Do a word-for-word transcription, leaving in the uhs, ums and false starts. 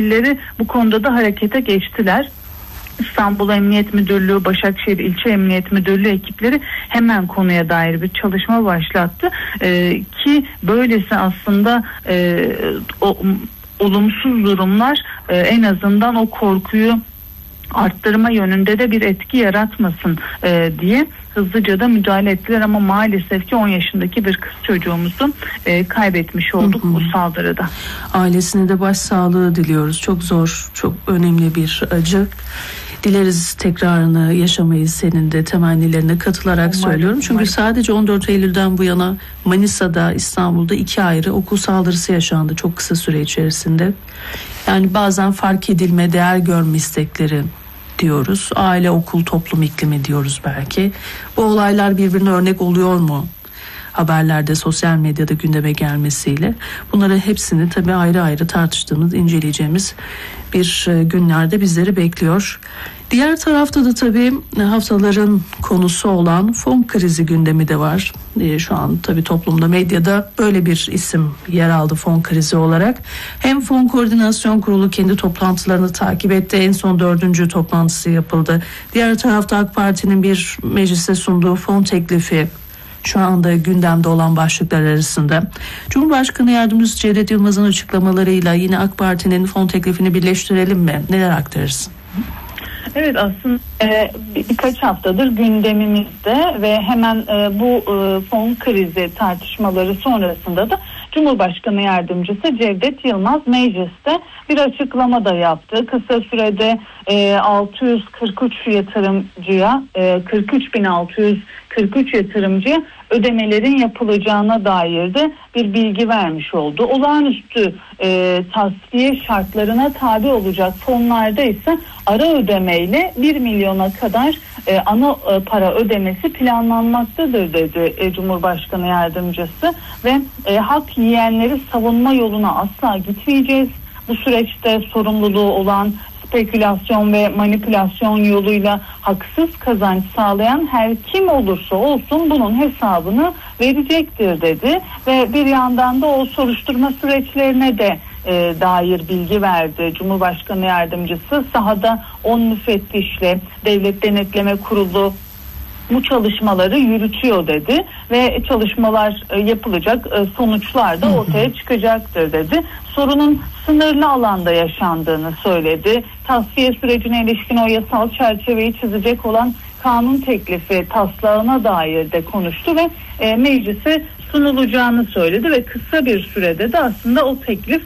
yetkilileri bu konuda da harekete geçtiler. İstanbul Emniyet Müdürlüğü, Başakşehir İlçe Emniyet Müdürlüğü ekipleri hemen konuya dair bir çalışma başlattı. Ee, ki böylesi aslında e, o, olumsuz durumlar e, en azından o korkuyu arttırma yönünde de bir etki yaratmasın e, diye hızlıca da müdahale ettiler ama maalesef ki on yaşındaki bir kız çocuğumuzu e, kaybetmiş olduk hı hı. bu saldırıda. Ailesine de başsağlığı diliyoruz. Çok zor, çok önemli bir acı. Dileriz tekrarını yaşamayı, senin de temennilerine katılarak umarım, söylüyorum. Çünkü umarım. Sadece on dört Eylül'den bu yana Manisa'da, İstanbul'da iki ayrı okul saldırısı yaşandı çok kısa süre içerisinde. Yani bazen fark edilme, değer görme istekleri diyoruz. Aile, okul, toplum iklimi diyoruz belki. Bu olaylar birbirine örnek oluyor mu? Haberlerde, sosyal medyada gündeme gelmesiyle. Bunları hepsini tabii ayrı ayrı tartıştığımız, inceleyeceğimiz bir günlerde bizleri bekliyor. Diğer tarafta da tabii haftaların konusu olan fon krizi gündemi de var. Şu an tabii toplumda, medyada böyle bir isim yer aldı fon krizi olarak. Hem Fon Koordinasyon Kurulu kendi toplantılarını takip etti. En son dördüncü toplantısı yapıldı. Diğer tarafta AK Parti'nin bir meclise sunduğu fon teklifi şu anda gündemde olan başlıklar arasında. Cumhurbaşkanı Yardımcısı Cevdet Yılmaz'ın açıklamalarıyla yine AK Parti'nin fon teklifini birleştirelim mi? Neler aktarırsın? Evet, aslında e, bir, birkaç haftadır gündemimizde ve hemen e, bu e, fon krizi tartışmaları sonrasında da Cumhurbaşkanı Yardımcısı Cevdet Yılmaz mecliste bir açıklama da yaptı. Kısa sürede e, altı yüz kırk üç yatırımcıya, e, kırk üç bin altı yüz kırk üç yatırımcıya ödemelerin yapılacağına dair de bir bilgi vermiş oldu. Olağanüstü e, tasfiye şartlarına tabi olacak fonlarda ise ara ödemeyle bir milyona kadar e, ana e, para ödemesi planlanmaktadır dedi e, Cumhurbaşkanı Yardımcısı ve e, hak yiyenleri savunma yoluna asla gitmeyeceğiz. Bu süreçte sorumluluğu olan spekülasyon ve manipülasyon yoluyla haksız kazanç sağlayan her kim olursa olsun bunun hesabını verecektir dedi ve bir yandan da o soruşturma süreçlerine de e, dair bilgi verdi. Cumhurbaşkanı Yardımcısı sahada on müfettişle Devlet Denetleme Kurulu bu çalışmaları yürütüyor dedi ve çalışmalar yapılacak, sonuçlar da ortaya çıkacaktır dedi. Sorunun sınırlı alanda yaşandığını söyledi. Tasfiye sürecine ilişkin o yasal çerçeveyi çizecek olan kanun teklifi taslağına dair de konuştu ve e, meclise sunulacağını söyledi ve kısa bir sürede de aslında o teklif